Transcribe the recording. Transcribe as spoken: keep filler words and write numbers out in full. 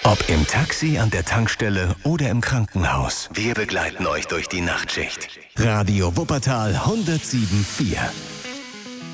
Ob im Taxi, an der Tankstelle oder im Krankenhaus, wir begleiten euch durch die Nachtschicht. Radio Wuppertal hundertsieben Komma vier.